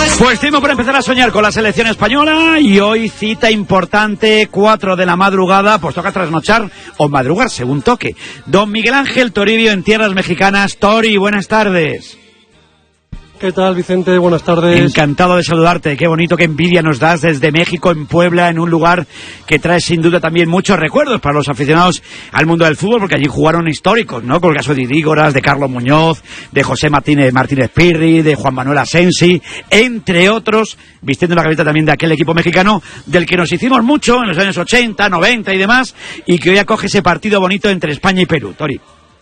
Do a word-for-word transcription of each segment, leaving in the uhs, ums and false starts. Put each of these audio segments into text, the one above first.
Pues tiempo para empezar a soñar con la selección española y hoy cita importante, cuatro de la madrugada, pues toca trasnochar o madrugar según toque. Don Miguel Ángel Toribio en tierras mexicanas. Tori, buenas tardes. ¿Qué tal, Vicente? Buenas tardes. Encantado de saludarte. Qué bonito, qué envidia nos das desde México, en Puebla, en un lugar que trae sin duda también muchos recuerdos para los aficionados al mundo del fútbol, porque allí jugaron históricos, ¿no? Con el caso de Idígoras, de Carlos Muñoz, de José Martínez, Martínez Pirri, de Juan Manuel Asensi, entre otros, vistiendo la camiseta también de aquel equipo mexicano, del que nos hicimos mucho en los años ochenta, noventa y demás, y que hoy acoge ese partido bonito entre España y Perú. Tori.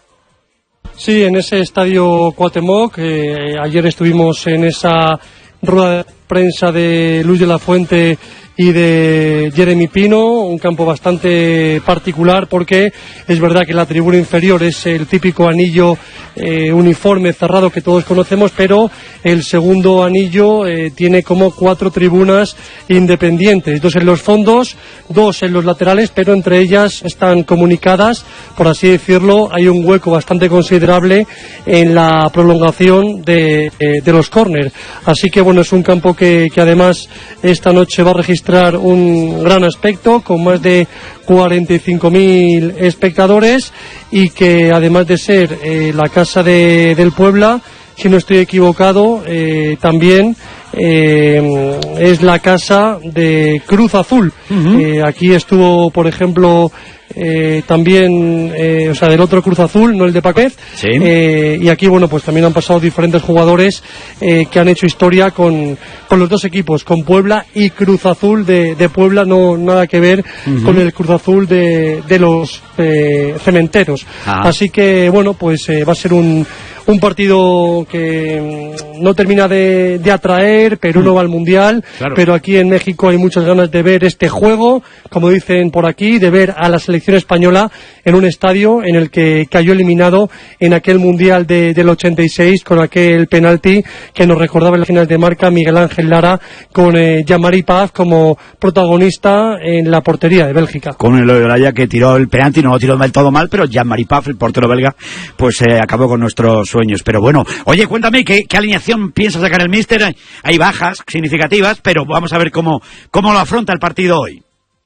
Sí, en ese estadio Cuauhtémoc, eh, ayer estuvimos en esa rueda de prensa de Luis de la Fuente y de Jeremy Pino, un campo bastante particular porque es verdad que la tribuna inferior es el típico anillo eh, uniforme cerrado que todos conocemos, pero el segundo anillo eh, tiene como cuatro tribunas independientes, dos en los fondos, dos en los laterales, pero entre ellas están comunicadas, por así decirlo. Hay un hueco bastante considerable en la prolongación de, eh, de los córner, así que bueno, es un campo que, que además esta noche va a registrar un gran aspecto con más de cuarenta y cinco mil espectadores y que además de ser eh, la casa de, del Puebla, si no estoy equivocado, eh, también eh, es la casa de Cruz Azul. Uh-huh. Eh, aquí estuvo, por ejemplo, eh, también, eh, o sea, del otro Cruz Azul, no el de Paquez. Sí. Eh, y aquí, bueno, pues también han pasado diferentes jugadores eh, que han hecho historia con, con los dos equipos, con Puebla y Cruz Azul de, de Puebla, no nada que ver uh-huh. con el Cruz Azul de, de los eh, cementeros. Ah. Así que, bueno, pues eh, va a ser un un partido que no termina de, de atraer. Perú no va al Mundial, claro. Pero aquí en México hay muchas ganas de ver este juego, como dicen por aquí, de ver a la selección española en un estadio en el que cayó eliminado en aquel Mundial de, del ochenta y seis con aquel penalti que nos recordaba en las finales de marca Miguel Ángel Lara, con eh, Jean-Marie Paz como protagonista en la portería de Bélgica. Con el Olaya que tiró el penalti, no lo tiró del todo mal, pero Jean-Marie Paz, el portero belga, pues eh, acabó con nuestros sueños. Pero bueno, oye, cuéntame, ¿qué, qué alineación piensa sacar el míster? Hay bajas significativas, pero vamos a ver cómo, cómo lo afronta el partido hoy.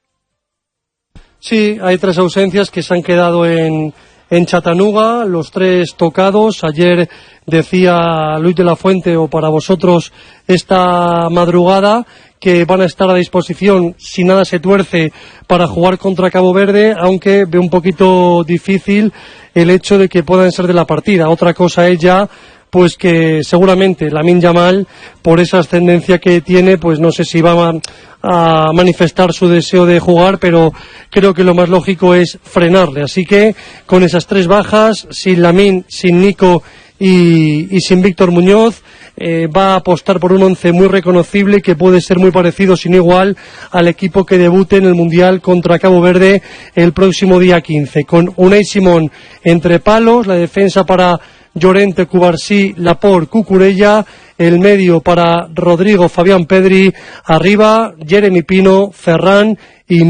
Sí, hay tres ausencias que se han quedado en, en Chattanooga, los tres tocados. Ayer decía Luis de la Fuente, o para vosotros esta madrugada, que van a estar a disposición si nada se tuerce para jugar contra Cabo Verde, aunque ve un poquito difícil el hecho de que puedan ser de la partida. Otra cosa es ya pues que seguramente Lamine Yamal, por esa ascendencia que tiene, pues no sé si va a, a manifestar su deseo de jugar, pero creo que lo más lógico es frenarle. Así que con esas tres bajas, sin Lamine, sin Nico y, y sin Víctor Muñoz, eh, va a apostar por un once muy reconocible que puede ser muy parecido, sin igual, al equipo que debute en el Mundial contra Cabo Verde el próximo día quince, con Unai Simón entre palos, la defensa para Llorente, Cubarsí, Laporte, Cucurella, el medio para Rodrigo, Fabián Pedri, arriba Jeremy Pino, Ferran y